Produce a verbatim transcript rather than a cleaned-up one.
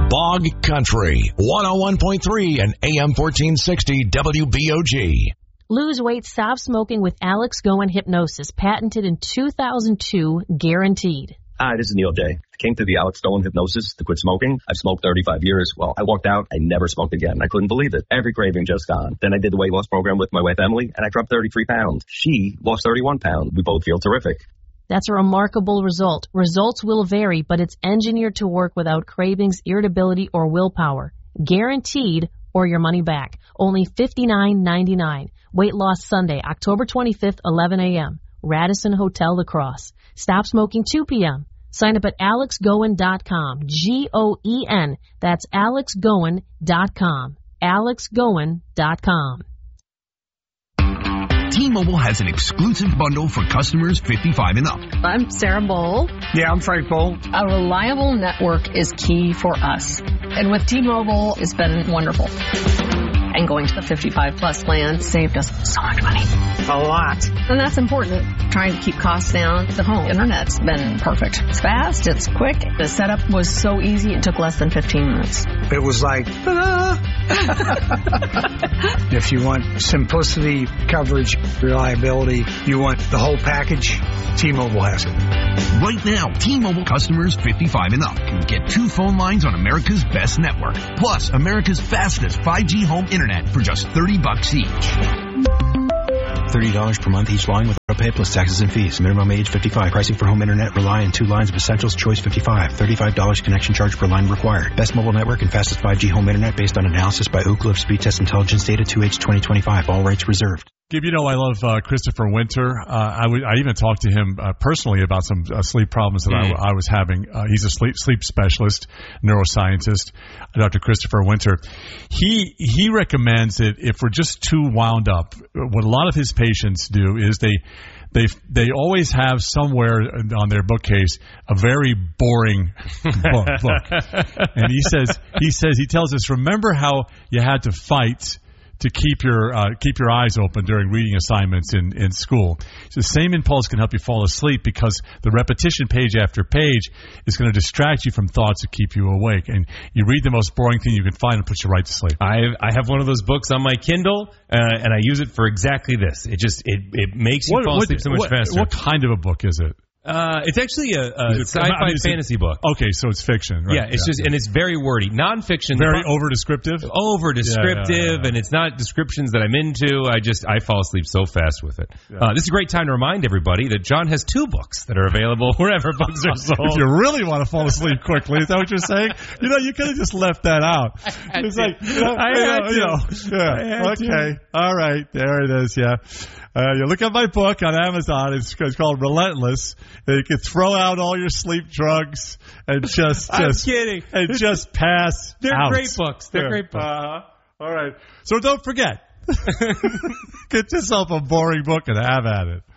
Bog Country, one oh one point three and A M fourteen sixty W B O G. Lose weight, stop smoking with Alex Goen Hypnosis, patented in two thousand two, guaranteed. Hi, this is Neil J. Came through the Alex Goen Hypnosis to quit smoking. I've smoked thirty-five years. Well, I walked out. I never smoked again. I couldn't believe it. Every craving just gone. Then I did the weight loss program with my wife, Emily, and I dropped thirty-three pounds. She lost thirty-one pounds. We both feel terrific. That's a remarkable result. Results will vary, but it's engineered to work without cravings, irritability, or willpower. Guaranteed, or your money back. Only fifty-nine ninety-nine. Weight Loss Sunday, October twenty-fifth, eleven a.m. Radisson Hotel La Crosse. Stop smoking two p.m. Sign up at alex goen dot com. G O E N. That's alex goen dot com. alex goen dot com. T-Mobile has an exclusive bundle for customers fifty-five and up. I'm Sarah Bowl. Yeah, I'm Frank Bowl. A reliable network is key for us. And with T-Mobile, it's been wonderful. And going to the fifty-five plus plan saved us so much money. A lot. And that's important. Trying to keep costs down. The home internet's been perfect. It's fast. It's quick. The setup was so easy. It took less than fifteen minutes. It was like, ta-da! If you want simplicity, coverage, reliability, you want the whole package, T-Mobile has it. Right now, T-Mobile customers fifty-five and up can get two phone lines on America's best network, plus America's fastest five G home internet for just thirty bucks each. thirty dollars per month each line with autopay plus taxes and fees. Minimum age fifty-five. Pricing for home internet rely on two lines of Essentials Choice fifty-five. thirty-five dollars connection charge per line required. Best mobile network and fastest five G home internet based on analysis by Ookla of Speed Test Intelligence data two H twenty twenty-five. All rights reserved. Gib, you know I love uh, Christopher Winter. Uh, I, w- I even talked to him uh, personally about some uh, sleep problems that mm. I, w- I was having. Uh, he's a sleep sleep specialist, neuroscientist, Doctor Christopher Winter. He he recommends that if we're just too wound up, what a lot of his patients do is they they they always have somewhere on their bookcase a very boring book, book. And he says he says he tells us, remember how you had to fight to keep your uh, keep your eyes open during reading assignments in, in school. So the same impulse can help you fall asleep because the repetition page after page is going to distract you from thoughts that keep you awake. And you read the most boring thing you can find and puts you right to sleep. I I have one of those books on my Kindle, uh, and I use it for exactly this. It just it, it makes you what, fall what, asleep so much what, faster. What kind of a book is it? Uh, it's actually a, a it, sci-fi I mean, fantasy it, book. Okay, so it's fiction, right? Yeah, it's yeah, just, yeah. and it's very wordy. Non-fiction. Very over-descriptive? Over-descriptive, yeah, yeah, yeah. and it's not descriptions that I'm into. I just, I fall asleep so fast with it. Yeah. Uh, this is a great time to remind everybody that John has two books that are available wherever books are sold. If you really want to fall asleep quickly, is that what you're saying? You know, you could have just left that out. It's like, you know, I you had know, to. You know, yeah, I okay, to. All right, there it is, yeah. Uh, you look at my book on Amazon. It's, it's called Relentless. You can throw out all your sleep drugs and just, I'm just, kidding. and just pass. They're out. great books. They're yeah. great books. Uh, all right. So don't forget. Get yourself a boring book and have at it.